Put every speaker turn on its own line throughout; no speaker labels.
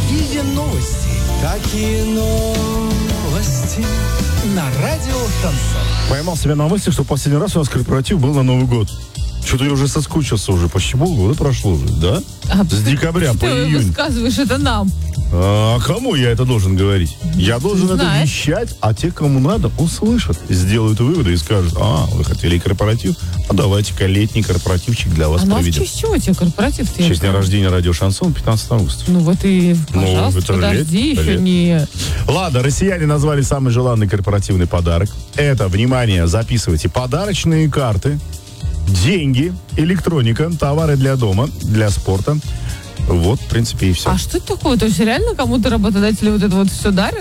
Какие новости? Какие новости? На радио Шансон.
Поймал себя на мысли, что последний раз у нас корпоратив был на Новый год. Что-то я уже соскучился, уже почти полгода прошло уже, да? С декабря по июнь.
Ты высказываешь это нам.
А кому я это должен говорить? Я должен это вещать, а те, кому надо, услышат, сделают выводы и скажут: вы хотели корпоратив? А давайте-ка летний корпоративчик для вас проведем.
А в честь чего тебе корпоратив?
В честь дня рождения радио Шансон 15 августа.
Ну вот и, пожалуйста, подожди, еще не...
Ладно, россияне назвали самый желанный корпоративный подарок. Это, внимание, записывайте: подарочные карты, деньги, электроника, товары для дома, для спорта. Вот, в принципе, и все.
А что это такое? То есть реально кому-то работодатели вот это вот все дарят?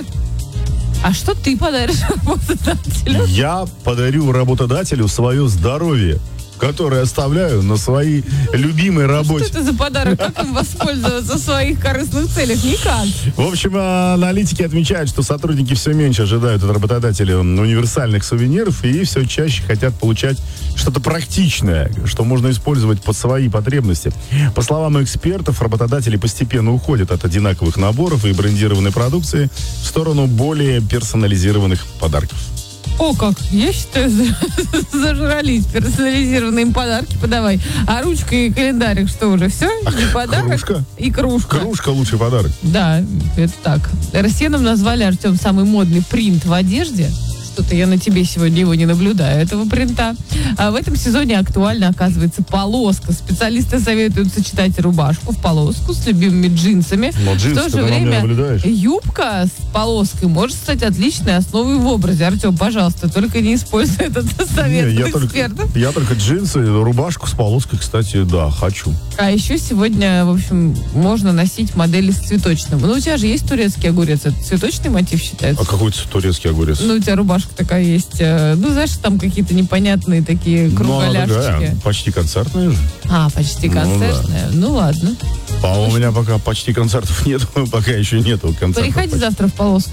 А что ты подаришь работодателю?
Я подарю работодателю свое здоровье, которое оставляю на своей любимой работе.
Что это за подарок? Как им воспользоваться в своих корыстных целях? Никак.
В общем, аналитики отмечают, что сотрудники все меньше ожидают от работодателя универсальных сувениров и все чаще хотят получать что-то практичное, что можно использовать под свои потребности. По словам экспертов, работодатели постепенно уходят от одинаковых наборов и брендированной продукции в сторону более персонализированных подарков.
О, как! Я считаю, зажрались. Персонализированные им подарки подавай. А ручка и календарик, что уже, все? И подарок?
Кружка?
И кружка.
Кружка — лучший подарок.
Да, это так. Россиянам назвали, Артем, самый модный принт в одежде. Что-то я на тебе сегодня его не наблюдаю, этого принта. А в этом сезоне актуально оказывается полоска. Специалисты советуют сочетать рубашку в полоску с любимыми джинсами.
Но джинсы
в то же время юбка с полоской может стать отличной основой в образе. Артем, пожалуйста, только не используй этот совет экспертов.
Я только джинсы, рубашку с полоской, кстати, да, хочу.
А еще сегодня, в общем, можно носить модели с цветочным. Ну, у тебя же есть турецкий огурец. Это цветочный мотив считается?
А какой турецкий огурец?
Ну, у тебя рубашка такая есть. Ну, знаешь, там какие-то непонятные такие кругаляшечки.
Ну, почти концертная же.
А, почти концертная. Ну ладно.
А у меня пока почти концертов нет, пока еще нету концертов.
Приходи завтра в полоску.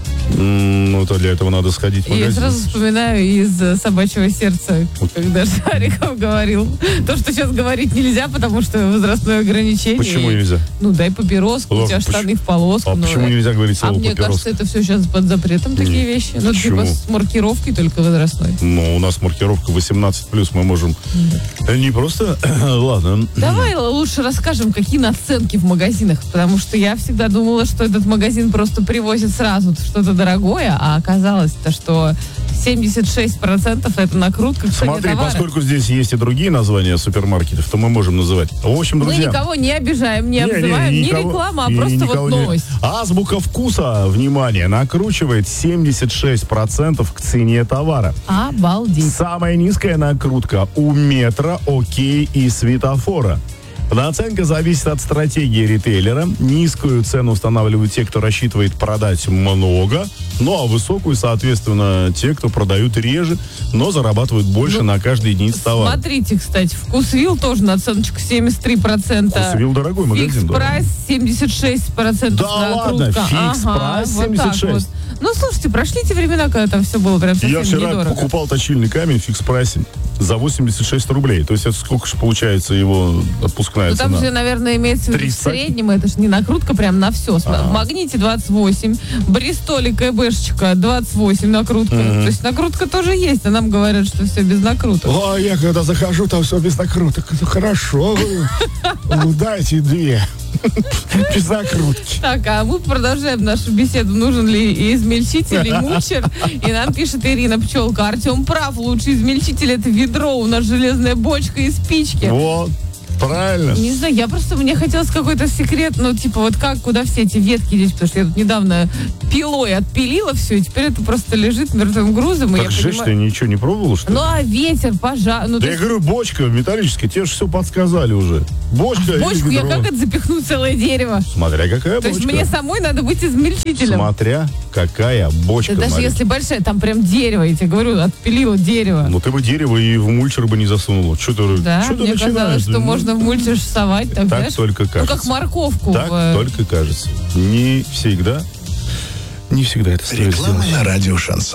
Ну, то для этого надо сходить в магазин.
Я сразу вспоминаю из «Собачьего сердца», когда Шариков говорил то, что сейчас говорить нельзя, потому что возрастное ограничение.
Почему нельзя?
Ну, дай папироску, у тебя штаны в полоску.
А почему нельзя говорить слово
папирос? А мне кажется, это все сейчас под запретом, такие вещи. Ну, типа с маркировкой только возрастной.
Ну, у нас маркировка 18+, мы можем не просто... Ладно.
Давай лучше расскажем, какие наценки в магазинах, потому что я всегда думала, что этот магазин просто привозит сразу что-то дорогое, а оказалось-то, что 76% это накрутка к цене
Смотри,
товара.
поскольку здесь есть и другие названия супермаркетов, то мы можем называть. В общем, друзья...
Мы никого не обижаем, не обзываем, не реклама, а просто вот новость.
Азбука вкуса, внимание, накручивает 76% к цене товара.
Обалдеть.
Самая низкая накрутка у Метро, Окей и Светофора. Наценка зависит от стратегии ритейлера. Низкую цену устанавливают те, кто рассчитывает продать много, ну а высокую, соответственно, те, кто продают реже, но зарабатывают больше на каждый единиц товара.
Смотрите, кстати, Вкусвилл тоже наценочка 73%.
Вкусвилл дорогой магазин.
Фикс-прайс 76%.
Да ладно, фикс-прайс 76%.
Вот. Ну, слушайте, прошли те времена, когда там все было прям совсем недорого.
Я вчера покупал точильный камень в фикс-прайсе за 86 рублей. То есть это сколько же получается его отпускная цена?
Там же, наверное, имеется в виду в среднем, это же не накрутка прям на все. В Магните 28, Бристоле КБшечка 28 накрутка. То есть накрутка тоже есть, а нам говорят, что все без накруток.
А я когда захожу, там все без накруток. Ну, хорошо, дайте 2. Без накрутки.
Так, а мы продолжаем нашу беседу. Нужен ли измельчитель, и мульчер? И нам пишет Ирина Пчелка: Артем прав, лучший измельчитель — это ведро, у нас железная бочка и спички.
Вот. Правильно.
Не знаю, мне хотелось какой-то секрет, ну, типа, вот как, куда все эти ветки здесь, потому что я тут недавно пилой отпилила все, и теперь это просто лежит мертвым грузом.
Так жесть, ты ничего не пробовала, что ли?
Ну, а ветер, пожар. Ну,
да я говорю, бочка металлическая, тебе же все подсказали уже. Бочка.
Бочку я как это запихну целое дерево?
Смотря какая бочка.
То есть мне самой надо быть измельчителем.
Смотря какая бочка.
Да даже если большая, там прям дерево, я тебе говорю, отпилила дерево.
Ну, ты бы дерево и в мульчер бы не засунула. Что ты
мне казалось, что можно в мульчер совать. Так знаешь,
только кажется.
Ну, как морковку.
Так только кажется. Не всегда это стоит
сделать. Реклама на радио Шансон.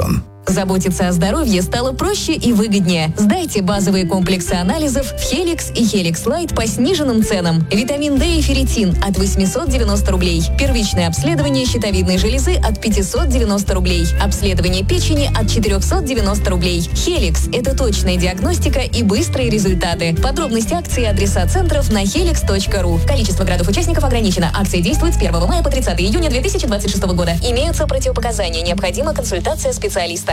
Заботиться о здоровье стало проще и выгоднее. Сдайте базовые комплексы анализов в Helix и Helix Light по сниженным ценам. Витамин D и ферритин от 890 рублей. Первичное обследование щитовидной железы от 590 рублей. Обследование печени от 490 рублей. Helix – это точная диагностика и быстрые результаты. Подробности акции и адреса центров на helix.ru. Количество градов-участников ограничено. Акция действует с 1 мая по 30 июня 2026 года. Имеются противопоказания. Необходима консультация специалиста.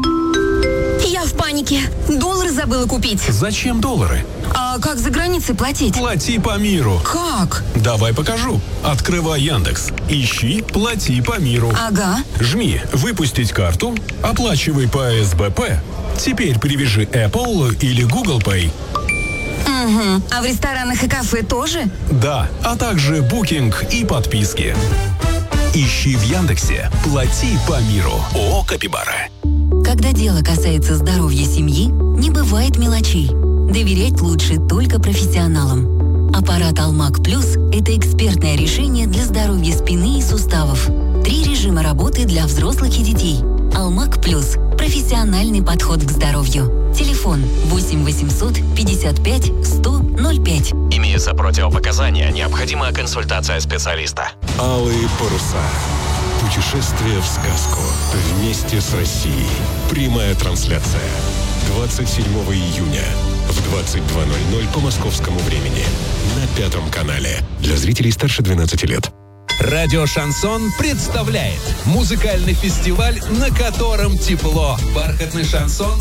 Я в панике. Доллары забыла купить.
Зачем доллары?
А как за границей платить?
Плати по миру.
Как?
Давай покажу. Открывай Яндекс. Ищи «Плати по миру».
Ага.
Жми «Выпустить карту», оплачивай по СБП. Теперь привяжи Apple или Google Pay.
Угу. А в ресторанах и кафе тоже?
Да, а также букинг и подписки. Ищи в Яндексе «Плати по миру». ООО «Капибара».
Когда дело касается здоровья семьи, не бывает мелочей. Доверять лучше только профессионалам. Аппарат Алмак Плюс – это экспертное решение для здоровья спины и суставов. 3 режима работы для взрослых и детей. Алмак Плюс – профессиональный подход к здоровью. Телефон 8 800 55 100 05.
Имеются противопоказания, необходима консультация специалиста.
Алые паруса. Путешествие в сказку. Вместе с Россией. Прямая трансляция. 27 июня в 22:00 по московскому времени. На 5 канале. Для зрителей старше 12 лет.
Радио «Шансон» представляет музыкальный фестиваль, на котором тепло. «Бархатный шансон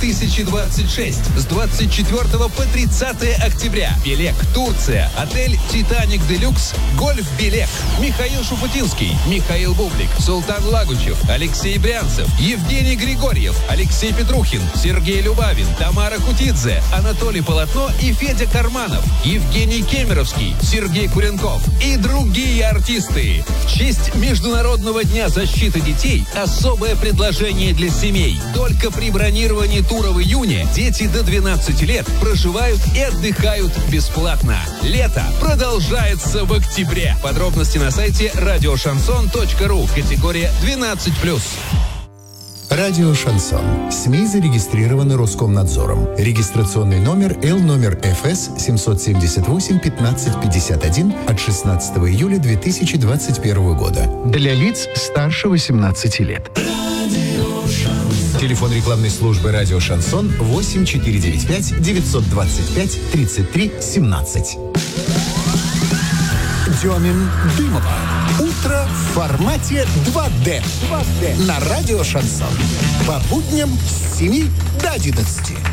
2026» с 24 по 30 октября. Белек, Турция, отель «Титаник Делюкс», «Гольф Белек», Михаил Шуфутинский, Михаил Бублик, Султан Лагучев, Алексей Брянцев, Евгений Григорьев, Алексей Петрухин, Сергей Любавин, Тамара Кутидзе, Анатолий Полотно и Федя Карманов, Евгений Кемеровский, Сергей Куренков и другие артисты. В честь Международного дня защиты детей особое предложение для семей. Только при бронировании тура в июне дети до 12 лет проживают и отдыхают бесплатно. Лето продолжается в октябре. Подробности на сайте радиошансон.ру. Категория 12+.
Радио «Шансон». СМИ зарегистрированы Роскомнадзором. Регистрационный номер Л номер ФС 778 15 51 от 16 июля 2021 года. Для лиц старше 18 лет. Телефон рекламной службы «Радио Шансон» 8 495 925 33 17. Демин Дымова. Утро в формате 2D. На радио «Шансон». По будням с 7 до 11.